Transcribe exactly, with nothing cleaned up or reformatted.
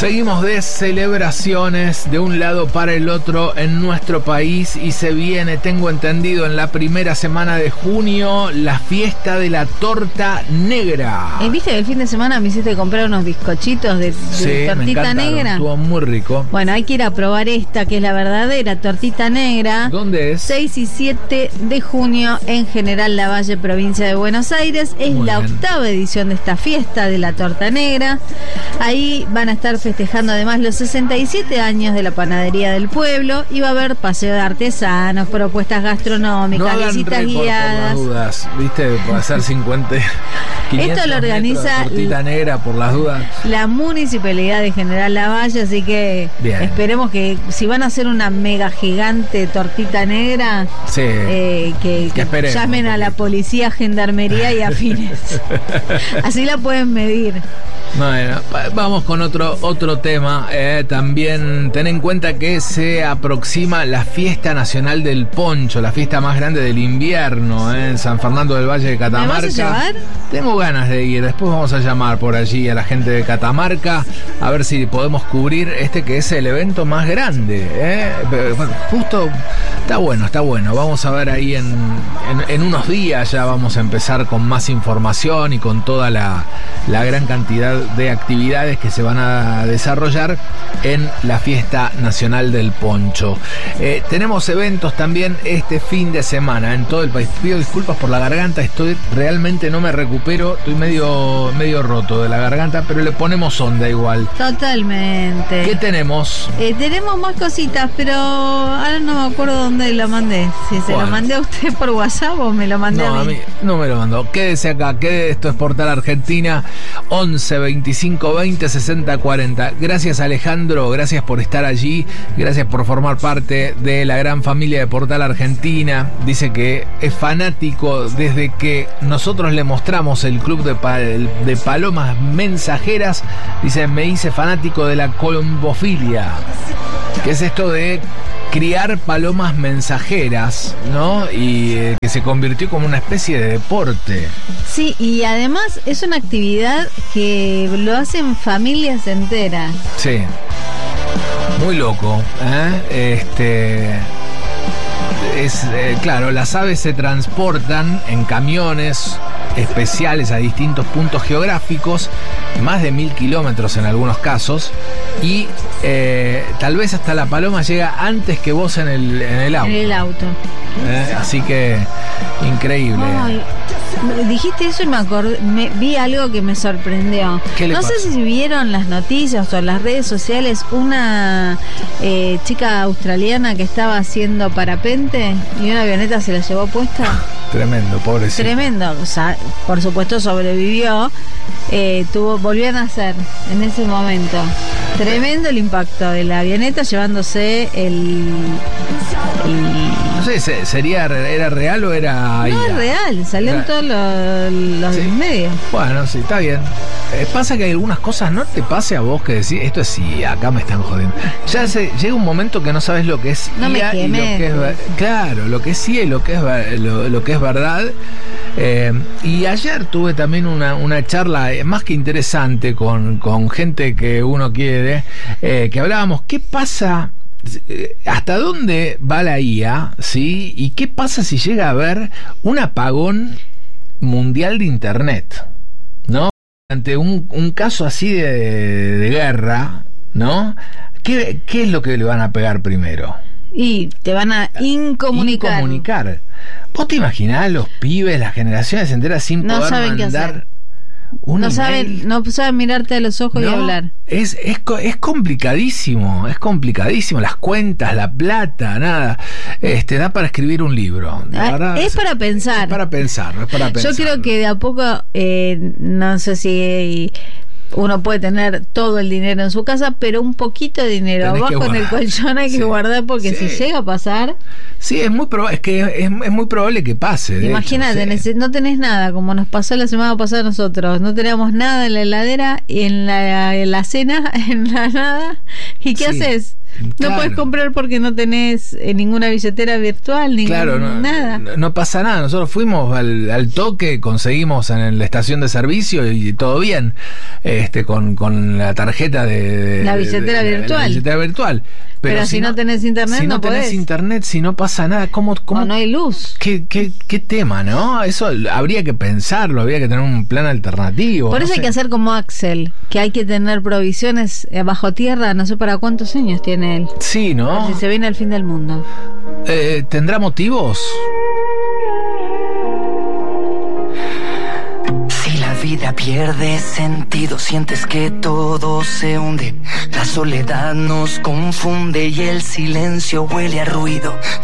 Seguimos de celebraciones de un lado para el otro en nuestro país y se viene, tengo entendido, en la primera semana de junio, la fiesta de la torta negra. ¿Eh, ¿Viste que el fin de semana me hiciste comprar unos bizcochitos de, de sí, tortita negra? Estuvo muy rico. Bueno, hay que ir a probar esta, que es la verdadera tortita negra. ¿Dónde es? seis y siete de junio en General Lavalle, provincia de Buenos Aires. Es Muy la bien. octava edición de esta fiesta de la torta negra. Ahí van a estar festejando además los sesenta y siete años de la panadería del pueblo y va a haber paseo de artesanos, propuestas gastronómicas, No hagan visitas récord guiadas. por las dudas, viste, puede ser cincuenta, quinientos Esto lo organiza metros de tortita negra por las dudas. La Municipalidad de General Lavalle, así que Bien. esperemos que si van a hacer una mega gigante tortita negra, Sí. eh, que, Que que esperemos llamen un a la poquito. policía, gendarmería y afines. Así la pueden medir. Bueno, pa- vamos con otro otro tema. Eh, también ten en cuenta que se aproxima la fiesta nacional del poncho, la fiesta más grande del invierno, eh, en San Fernando del Valle de Catamarca. ¿Me vas a llevar? Tengo ganas de ir. Después vamos a llamar por allí a la gente de Catamarca a ver si podemos cubrir este que es el evento más grande. Eh. Pero, bueno, justo está bueno, está bueno. Vamos a ver ahí en, en, en unos días ya vamos a empezar con más información y con toda la, la gran cantidad de actividades que se van a desarrollar en la fiesta nacional del poncho. Eh, tenemos eventos también este fin de semana en todo el país. Pido disculpas por la garganta, estoy realmente no me recupero, estoy medio medio roto de la garganta, pero le ponemos onda igual. Totalmente. ¿Qué tenemos? Eh, tenemos más cositas, pero ahora no me acuerdo dónde lo mandé. Si se ¿Cuál? lo mandé a usted por WhatsApp o me lo mandé No, a a mí. mí no me lo mandó. Quédese acá, quédese, esto es Portal Argentina, once veinticinco veinte sesenta cuarenta. Gracias, Alejandro, gracias por estar allí, gracias por formar parte de la gran familia de Portal Argentina. Dice que es fanático desde que nosotros le mostramos el club de, pa- de palomas mensajeras. Dice, me hice fanático de la colombofilia, que es esto de criar palomas mensajeras, ¿no? Y eh, que se convirtió como una especie de deporte. Sí, y además es una actividad que lo hacen familias enteras. Sí. Muy loco, ¿eh? Este. Es, eh, claro, las aves se transportan en camiones especiales a distintos puntos geográficos, más de mil kilómetros en algunos casos, y eh, tal vez hasta la paloma llega antes que vos en el, en el auto. En el auto. ¿Eh? Así que, increíble. Ay, dijiste eso y me acordé, me, vi algo que me sorprendió. ¿Qué le no sé pasa? si vieron las noticias o en las redes sociales una eh, chica australiana que estaba haciendo parapente y una avioneta se la llevó puesta. Tremendo, pobrecito. Tremendo, o sea, por supuesto sobrevivió, eh, tuvo, volvió a nacer en ese momento. Tremendo el impacto de la avioneta llevándose el... el No sé, ¿se- sería, ¿era real o era ahí? no es real, salió en Real. todos los, los Sí. medios. Bueno, sí, está bien. Eh, pasa que hay algunas cosas, no te pase a vos que decís, esto es sí, acá me están jodiendo. Ya se, llega un momento que no sabes lo que es No me I A y lo quemé. que es ver- claro, lo que es I A y lo que es ver- lo, lo que es verdad. Eh, y ayer tuve también una, una charla eh, más que interesante con, con gente que uno quiere, eh, que hablábamos, ¿qué pasa? eh, ¿Hasta dónde va la I A? ¿Sí? ¿Y qué pasa si llega a haber un apagón mundial de Internet? ¿No? Ante un, un caso así de, de guerra, ¿no? ¿Qué, ¿Qué es lo que le van a pegar primero? Y te van a incomunicar. Incomunicar. ¿Vos te imaginás los pibes, las generaciones enteras sin No poder saben qué mandar hacer. un No email? saben, no saben mirarte a los ojos y No, hablar. Es, es, co- es complicadísimo, es complicadísimo. Las cuentas, la plata, nada. Este, da para escribir un libro. La Ah, verdad, es para pensar. Es para pensar, es para pensar. Yo creo que de a poco, eh, no sé si uno puede tener todo el dinero en su casa, pero un poquito de dinero Tenés que abajo en el guardar. colchón hay que Sí. guardar, porque Sí. si llega a pasar, Sí, es muy probable, es que es, es muy probable que pase. de imagínate, hecho, sí. nece- no tenés nada, como nos pasó la semana pasada a nosotros, no teníamos nada en la heladera, y en la, en la cena, en la nada, ¿y qué Sí. haces? No Claro. puedes comprar porque no tenés eh, ninguna billetera virtual, ni Claro, no, nada. no, no pasa nada. Nosotros fuimos al, al toque, conseguimos en la estación de servicio y todo bien, este, con, con la tarjeta de, de- La billetera de- de- virtual. La billetera virtual. Pero, Pero si no tenés internet, si no, no tenés podés. internet, si no pasa nada, ¿cómo, cómo O no hay luz. ¿Qué, qué, qué tema, ¿no? Eso habría que pensarlo, habría que tener un plan alternativo. Por no eso hay sé. que hacer como Axel, que hay que tener provisiones eh, bajo tierra, no sé para cuántos años tiene él. Sí, ¿no? Si se viene el fin del mundo. Eh, ¿Tendrá motivos? Si la vida pierde sentido, sientes que todo se hunde. La soledad nos confunde y el silencio huele a ruido.